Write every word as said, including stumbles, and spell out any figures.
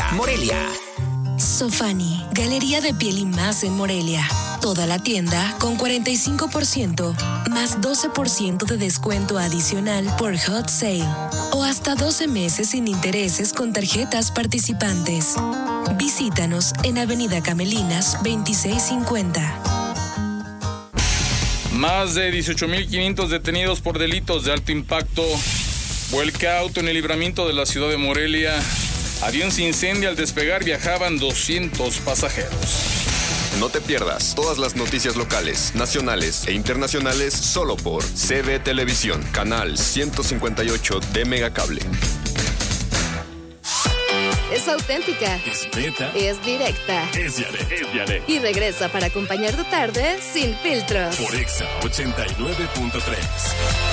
Morelia. Sofani, galería de piel y más en Morelia. Toda la tienda con cuarenta y cinco por ciento más doce por ciento de descuento adicional por Hot Sale o hasta doce meses sin intereses con tarjetas participantes. Visítanos en Avenida Camelinas veintiséis cincuenta. Más de dieciocho mil quinientos detenidos por delitos de alto impacto. Vuelca auto en el libramiento de la ciudad de Morelia. Avión se incendia al despegar, viajaban doscientos pasajeros. No te pierdas todas las noticias locales, nacionales e internacionales solo por C B Televisión, canal ciento cincuenta y ocho de Megacable. Es auténtica. Es neta. Es directa. Es Yaret. Es Yaret. Y regresa para acompañar tu tarde sin filtros. Por Exa ochenta y nueve punto tres.